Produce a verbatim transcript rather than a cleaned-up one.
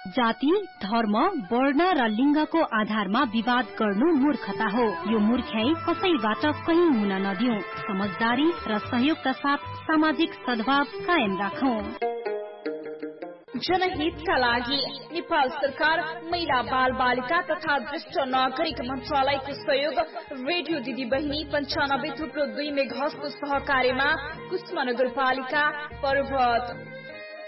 जाति, धर्म, वर्ण र लिङ्गको आधारमा विवाद गर्नु मूर्खता हो। यो मूर्ख्याई कसैबाट कहीं हुन नदिऊ। समझदारी र सहयोगका साथ सामाजिक सद्भाव कायम राखौं। जनहितका लागि नेपाल सरकार महिला बाल बालिका तथा ज्येष्ठ नागरिक मन्त्रालयको सहयोग रेडियो दिदी बहिनी पञ्चानब्बे थुप्रो दुई मेघाहर्जको सहकार्यमा कुष्मा नगरपालिका पर्वत